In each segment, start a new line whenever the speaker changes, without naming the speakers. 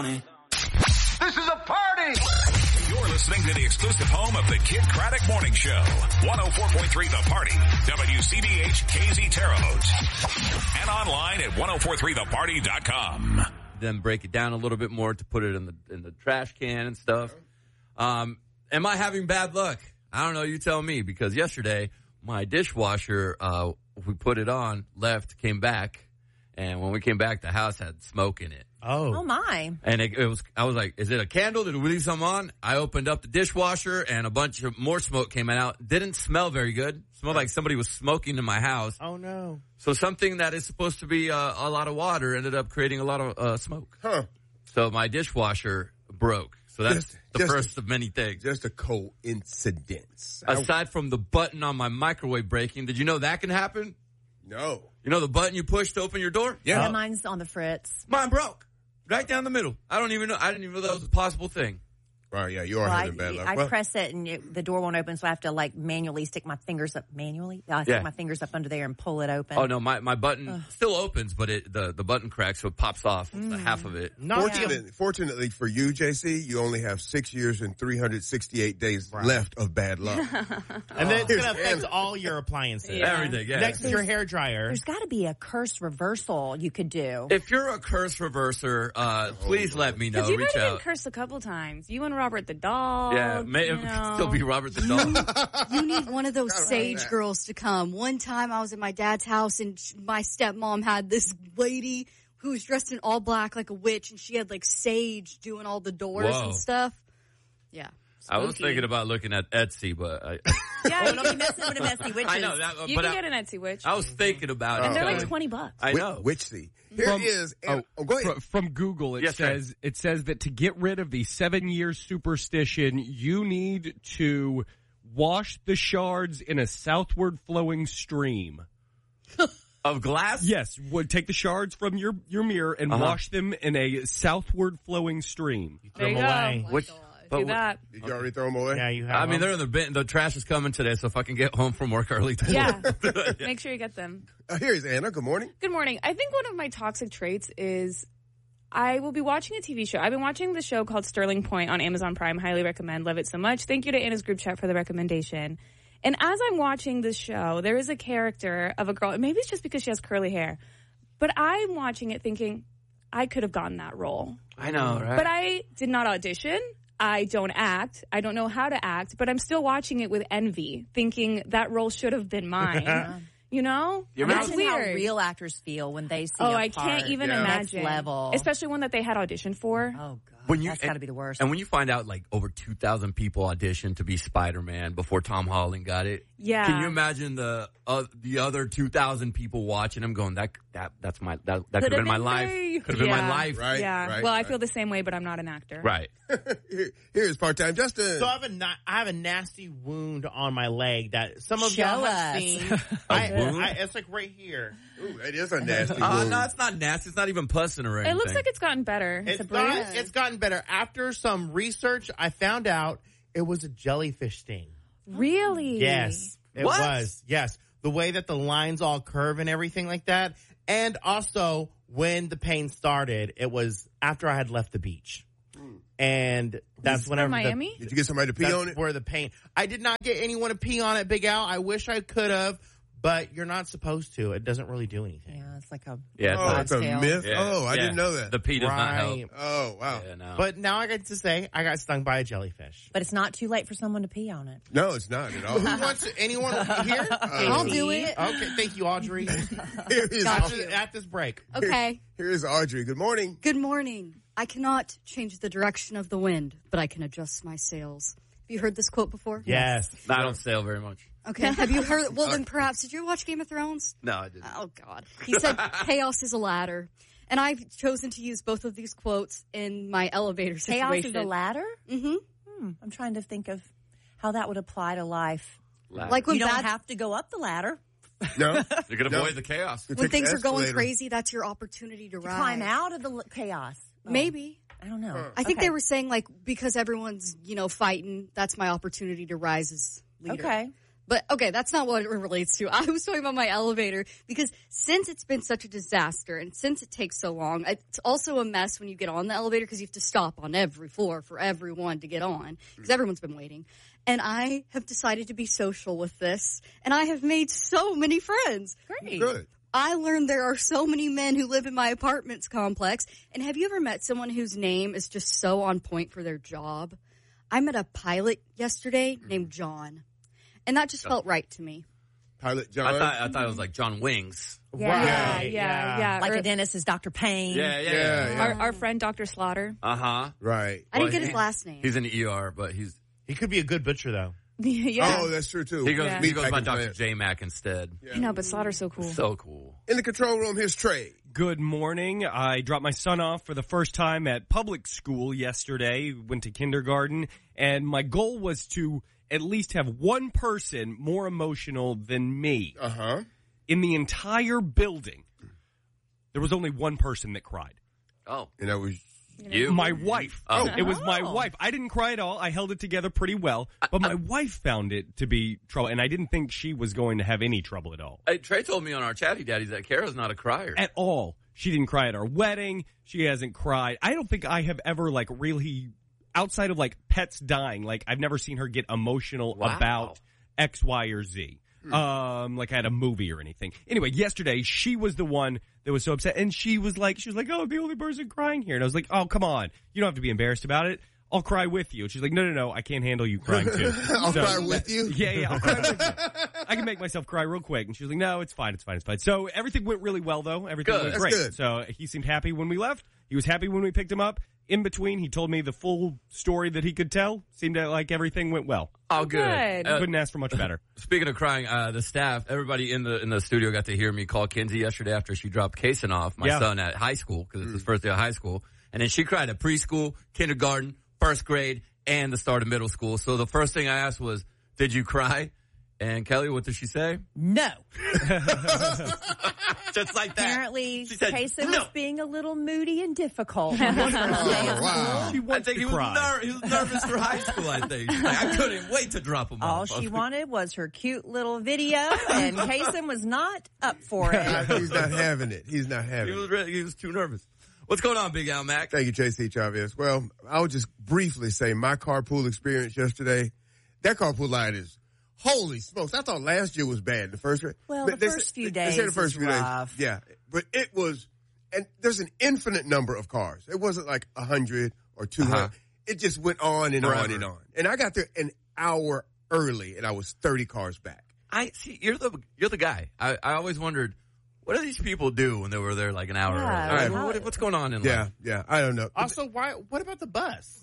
This is a party!
You're listening to the exclusive home of the Kid Craddock Morning Show. 104.3 The Party. WCBH KZ Terre Haute. And online at 1043theparty.com.
Then break it down a little bit more to put it in the trash can and stuff. Am I having bad luck? I don't know. You tell me, because yesterday my dishwasher, we put it on, left, came back, and when we came back, the house had smoke in it.
Oh my.
And I was like, is it a candle? Did we leave some on? I opened up the dishwasher and a bunch of more smoke came out. Didn't smell very good. Smelled like somebody was smoking in my house.
Oh no.
So something that is supposed to be a lot of water ended up creating a lot of smoke.
Huh.
So my dishwasher broke. So that's the first of many things.
Just a coincidence.
Aside from the button on my microwave breaking, did you know that can happen?
No.
You know the button you push to open your door?
Yeah, mine's on the fritz.
Mine broke. Right down the middle. I didn't even know that was a possible thing.
Right, yeah, you are having bad luck.
I press it and the door won't open, so I have to manually stick my fingers up. Stick my fingers up under there and pull it open.
Oh no, my button still opens, but the button cracks, so it pops off half of it.
Fortunately for you, JC, you only have 6 years and 368 days left of bad luck.
And then it's going to affect all your appliances.
Yeah. Everything, yeah.
Next to your hair dryer.
There's got to be a curse reversal you could do.
If you're a curse reverser, please let me know.
Because you've
Reach
already
out.
been cursed a couple times. You and Robert the dog.
Yeah, it could still be Robert the dog.
You need one of those sage girls to come. One time I was at my dad's house and my stepmom had this lady who was dressed in all black like a witch, and she had sage doing all the doors and stuff. Yeah.
I was thinking about looking at Etsy, but
don't be messing with them Etsy witches.
I know that,
you can get an Etsy witch.
I was thinking about it.
And they're like $20.
I know.
Witchy. Here is. Go ahead.
From Google, it says that to get rid of the 7-year superstition, you need to wash the shards in a southward flowing stream.
Of glass?
Yes. Take the shards from your mirror and wash them in a southward flowing stream.
There you go. Do that.
Did you already throw them away?
Yeah, you have.
I mean, they're in the bin. The trash is coming today, so if I can get home from work early today.
Yeah. Make sure you get them.
Here's Anna. Good morning.
Good morning. I think one of my toxic traits is I will be watching a TV show. I've been watching the show called Sterling Point on Amazon Prime. Highly recommend. Love it so much. Thank you to Anna's group chat for the recommendation. And as I'm watching this show, there is a character of a girl. Maybe it's just because she has curly hair. But I'm watching it thinking, I could have gotten that role.
I know, right?
But I did not audition. I don't act. I don't know how to act, but I'm still watching it with envy, thinking that role should have been mine. You know?
Imagine how real actors feel when they see a part.
I can't even imagine.
Next level.
Especially one that they had auditioned for.
Oh, God.
That's
got to be the worst.
And when you find out over 2,000 people auditioned to be Spider-Man before Tom Holland got it.
Yeah.
Can you imagine the other 2,000 people watching him going, that could have been my life. Could have been my life.
Right.
Yeah.
Right,
well, I feel the same way, but I'm not an actor.
Right.
Here's part-time Justin.
So I have a nasty wound on my leg that some of
Show
y'all have
us.
seen.
wound?
It's right here.
Ooh, that is a nasty wound.
No, it's not nasty. It's not even pussing or anything.
It looks like it's gotten better.
It's gotten better. After some research, I found out it was a jellyfish sting.
Really?
Yes, it was. Yes. The way that the lines all curve and everything like that. And also, when the pain started, it was after I had left the beach. And that's whenever
Miami?
Did you get somebody to pee on it?
Where the pain. I did not get anyone to pee on it, Big Al. I wish I could have, but you're not supposed to. It doesn't really do anything.
Yeah, it's like a
it's a myth.
Yeah.
Oh, I didn't know that.
The pee does not help.
Oh, wow.
Yeah, no.
But now I get to say I got stung by a jellyfish.
But it's not too late for someone to pee on it.
No, it's not at all.
Who wants to, anyone here?
I'll do it.
Okay, thank you, Audrey. At this break.
Okay.
Here's Audrey. Good morning.
Good morning. I cannot change the direction of the wind, but I can adjust my sails. Have you heard this quote before?
Yes.
I don't sail very much.
Okay. Have you heard? Well, then perhaps, did you watch Game of Thrones?
No, I didn't.
Oh, God. He said, chaos is a ladder. And I've chosen to use both of these quotes in my elevator situation.
Chaos is a ladder?
Mm-hmm.
I'm trying to think of how that would apply to life.
Like when
you don't have to go up the ladder.
No.
You can avoid the chaos.
When things are going crazy, that's your opportunity to rise.
Climb out of the chaos.
Maybe.
I don't know.
I think they were saying, because everyone's, fighting, that's my opportunity to rise as leader.
Okay.
But, okay, that's not what it relates to. I was talking about my elevator because since it's been such a disaster and since it takes so long, it's also a mess when you get on the elevator because you have to stop on every floor for everyone to get on because everyone's been waiting. And I have decided to be social with this, and I have made so many friends.
Great.
Good.
I learned there are so many men who live in my apartments complex. And have you ever met someone whose name is just so on point for their job? I met a pilot yesterday named John. And that just felt right to me.
Pilot John.
I thought it was like John Wings.
Yeah.
Like a dentist is Dr. Payne.
Yeah.
Our friend Dr. Slaughter.
Uh-huh.
Right.
I didn't get his last name.
He's in the ER, but he
could be a good butcher, though.
Yeah.
Oh, that's true, too.
goes by
Packing
Dr.
plant.
J-Mac instead.
I know, but Slaughter's so cool.
So cool.
In the control room, here's Trey.
Good morning. I dropped my son off for the first time at public school yesterday, went to kindergarten, and my goal was to at least have one person more emotional than me.
Uh-huh.
In the entire building, there was only one person that cried.
Oh.
And that was
You?
My wife.
Oh.
It was my wife. I didn't cry at all. I held it together pretty well. But my wife found it to be trouble, and I didn't think she was going to have any trouble at all.
Hey, Trey told me on our Chatty Daddies that Kara's not a crier.
At all. She didn't cry at our wedding. She hasn't cried. I don't think I have ever, like, really, outside of, like, pets dying, like, I've never seen her get emotional about X, Y, or Z. Like at a movie or anything. Anyway, yesterday, she was the one that was so upset, and she was like, oh, the only person crying here. And I was like, oh, come on. You don't have to be embarrassed about it. I'll cry with you. And she's like, no, I can't handle you crying too.
I'll cry with you?
Yeah, I'll cry with you. I can make myself cry real quick. And she was like, no, it's fine. So everything went really well, though. Everything
Good.
went
That's
great.
good.
So he seemed happy when we left. He was happy when we picked him up. In between, he told me the full story that he could tell. Seemed like everything went well.
Oh, good.
Couldn't ask for much better.
Speaking of crying, the staff, everybody in the studio got to hear me call Kinsey yesterday after she dropped Kason off, my son at high school, because it's his first day of high school. And then she cried at preschool, kindergarten, first grade, and the start of middle school. So the first thing I asked was, did you cry? And Kelly, what did she say?
No.
Just like that.
Apparently,
She said,
Kason
no.
was being a little moody and difficult.
Oh, wow.
She
I
wants
think
to
he
cry.
was nervous for high school, I think. Like, I couldn't wait to drop him
All
off.
she wanted was her cute little video, and Kason was not up for it.
He's not having it. He's not having it.
He was too nervous. What's going on, Big Al Mac?
Thank you, JC Chavez. Well, I'll just briefly say my carpool experience yesterday, that carpool line is, holy smokes. I thought last year was bad. The first
Well,
they
the first few
they said the
days
first
is
few
rough.
days. Yeah. But it was, and there's an infinite number of cars. It wasn't like 100 or 200.
Uh-huh.
It just went on and
Forever.
on and on. And I got there an hour early and I was 30 cars back.
I see. You're the guy. I always wondered, what do these people do when they were there like an hour
Yeah,
early?
right.
What's going on in
Yeah.
life?
Yeah. I don't know.
Also, what about the bus?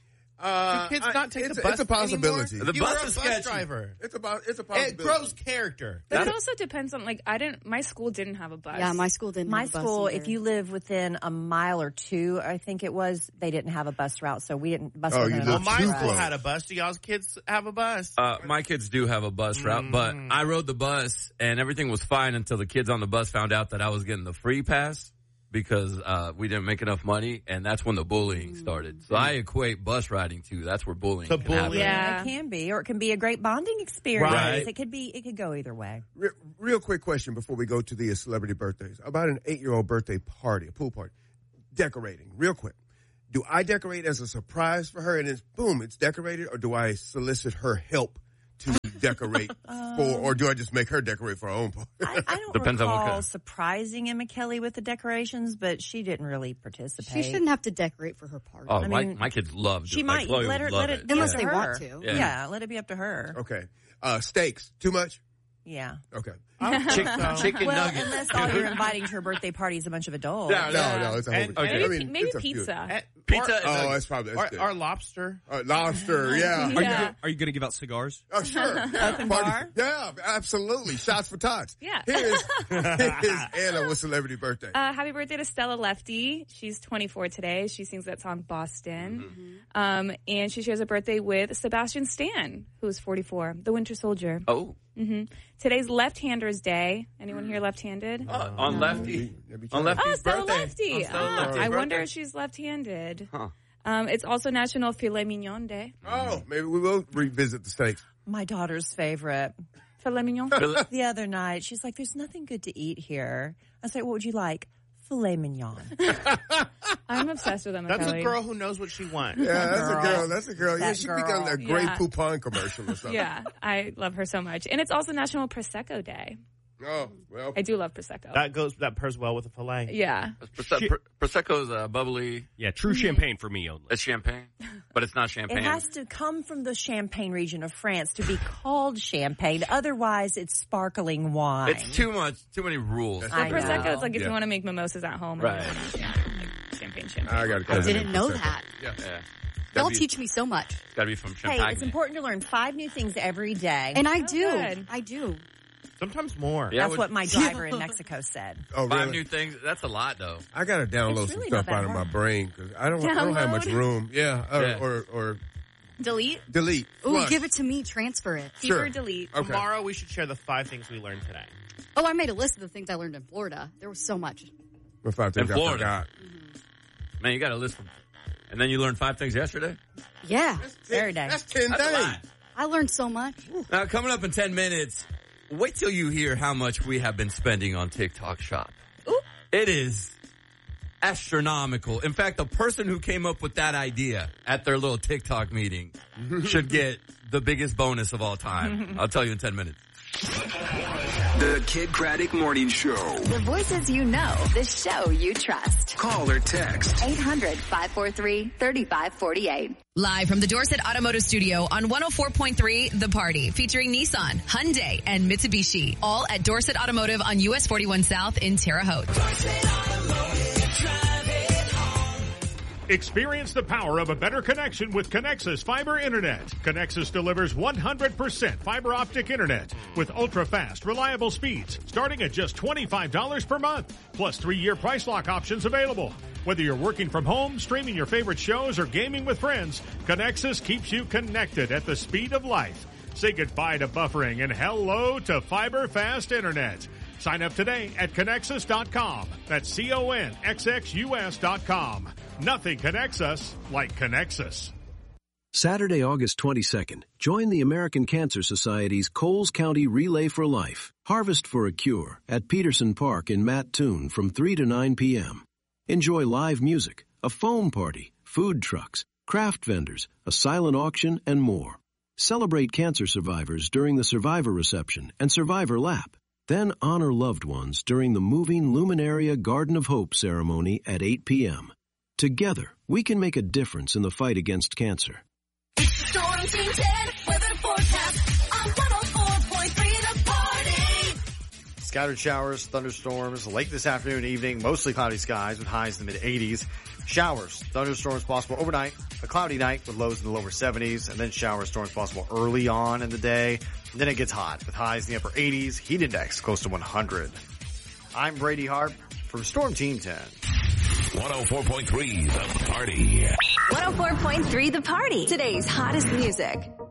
Do kids not take the bus
It's a possibility.
anymore?
The
You
bus
were a
is
bus
sketchy.
driver.
It's a
It
possibility.
grows character.
But it also depends on, like, my school didn't have a bus.
Yeah, my school didn't
My
have a bus
school,
either.
if you live within a mile or two, I think it was, they didn't have a bus route, so we didn't bus.
Oh,
wasn't
you
an
live
Well,
option
my
too
for
school
us.
close.
had a bus. Do y'all's kids have a bus?
My kids do have a bus route, but I rode the bus and everything was fine until the kids on the bus found out that I was getting the free pass because we didn't make enough money, and that's when the bullying started. So I equate bus riding to that's where bullying
To
can happen.
bullying.
Yeah.
It can be, or it can be a great bonding experience.
Right.
It could go either way.
Real quick question before we go to the celebrity birthdays. About an 8-year-old birthday party, a pool party. Decorating, real quick. Do I decorate as a surprise for her and it's boom, it's decorated, or do I solicit her help to decorate or do I just make her decorate for her own party?
I don't
Depends on what
recall
kind.
surprising Emma Kelly with the decorations, but she didn't really participate.
She shouldn't have to decorate for her party.
Oh,
I mean,
my kids love
She
doing
might
Chloe
let
would
her
love
let it
Unless
up
they
to
want
her.
to.
Yeah, let it be up to her.
Okay. Steaks, too much?
Yeah.
Okay.
Chicken
Well,
nuggets.
unless all you're inviting to her birthday party is a bunch of adults.
No, it's a whole
And-
bunch.
okay.
Maybe
it's a few.
pizza.
Pizza.
Oh, that's probably that's good.
Or lobster.
Lobster, yeah.
Yeah.
Are you going to give out cigars?
Oh, sure. Yeah.
Open bar?
Yeah, absolutely. Shots for tots.
Yeah.
Here's Anna with celebrity birthday.
Happy birthday to Stella Lefty. She's 24 today. She sings that song Boston. And she shares a birthday with Sebastian Stan, who's 44, the Winter Soldier.
Oh,
Today's Left-Handers Day. Anyone here left-handed?
on Lefty.
That'd be
On
tough.
Lefty's
Oh, Stella
birthday.
Lefty.
On Stella Lefty's
I wonder
birthday.
if she's left-handed.
Huh.
It's also National Filet Mignon Day.
Oh, maybe we will revisit the steaks.
My daughter's favorite.
Filet mignon?
The other night, she's like, there's nothing good to eat here. I was like, what would you like? Filet mignon.
I'm obsessed with them.
That's a girl who knows what she wants.
Yeah, that's a girl. Yeah,
That
she
girl.
could be on a Grey Poupon commercial or something.
Yeah, I love her so much. And it's also National Prosecco Day.
Oh, well.
I do love Prosecco.
That pairs well with a filet.
Yeah.
Prosecco's bubbly.
Yeah, true champagne for me only.
It's champagne, but it's not champagne.
It has to come from the Champagne region of France to be called champagne. Otherwise, it's sparkling wine.
It's too many rules.
The
I
Prosecco
know.
is like if you want to make mimosas at home.
Right.
Champagne.
I
didn't know that.
Yeah.
Y'all teach me so much.
It's got to be from
Hey,
Champagne.
it's important to learn 5 new things every day.
And I do.
good.
I do.
Sometimes more.
Yeah,
That's what my driver in Mexico said.
Oh,
5
really?
new things. That's a lot, though.
I got to download
It's
some
really
stuff
not that
out of my
hard.
brain because I don't have much room. Yeah, or
Delete.
delete.
Ooh,
Flush.
give it to me. Transfer it.
Keep
Sure.
or delete.
Okay.
Tomorrow we should share the 5 things we learned today.
Oh, I made a list of the things I learned in Florida. There was so much.
The 5 things
In
I
Florida.
forgot.
Man, you got a list. And then you learned 5 things yesterday?
Yeah.
Every day.
That's 10
That's a
days.
lot.
I learned so much.
Now, coming up in 10 minutes, wait till you hear how much we have been spending on TikTok Shop.
Ooh.
It is astronomical. In fact, the person who came up with that idea at their little TikTok meeting should get the biggest bonus of all time. I'll tell you in 10 minutes.
The Kid Craddock Morning Show.
The voices you know, the show you trust.
Call or text
800-543-3548.
Live from the Dorset Automotive Studio on 104.3 The Party, featuring Nissan, Hyundai, and Mitsubishi. All at Dorset Automotive on US 41 South in Terre Haute.
Experience the power of a better connection with Connexus Fiber Internet. Connexus delivers 100% fiber optic internet with ultra-fast, reliable speeds starting at just $25 per month, plus 3-year price lock options available. Whether you're working from home, streaming your favorite shows, or gaming with friends, Connexus keeps you connected at the speed of light. Say goodbye to buffering and hello to fiber fast internet. Sign up today at Connexus.com. That's CONXXUS.com. Nothing connects us like Connexus.
Saturday, August 22nd, join the American Cancer Society's Coles County Relay for Life, Harvest for a Cure, at Peterson Park in Mattoon from 3 to 9 p.m. Enjoy live music, a foam party, food trucks, craft vendors, a silent auction, and more. Celebrate cancer survivors during the Survivor Reception and Survivor Lap. Then honor loved ones during the moving Luminaria Garden of Hope ceremony at 8 p.m. Together, we can make a difference in the fight against cancer.
Storm Team 10 weather forecast on 104.3 The Party.
Scattered showers, thunderstorms late this afternoon and evening, mostly cloudy skies with highs in the mid-80s. Showers, thunderstorms possible overnight, a cloudy night with lows in the lower 70s, and then shower storms possible early on in the day. And then it gets hot with highs in the upper 80s, heat index close to 100. I'm Brady Harp from Storm Team 10.
104.3 The Party.
104.3 The Party. Today's hottest music.